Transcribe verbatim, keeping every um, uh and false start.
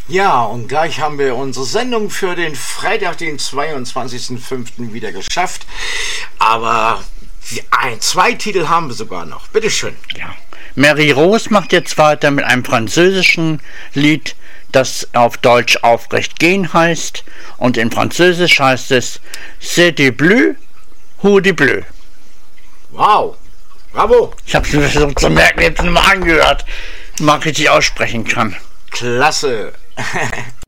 Ja, und gleich haben wir unsere Sendung für den Freitag, den zweiundzwanzigsten fünften wieder geschafft. Aber ein, zwei Titel haben wir sogar noch. Bitteschön. Ja. Mary Rose macht jetzt weiter mit einem französischen Lied, das auf Deutsch Aufrecht gehen heißt. Und in Französisch heißt es C'est du bleu ou du bleu. Wow, bravo. Ich habe es mir versucht zu merken, jetzt nochmal angehört, wie man richtig aussprechen kann. Klasse.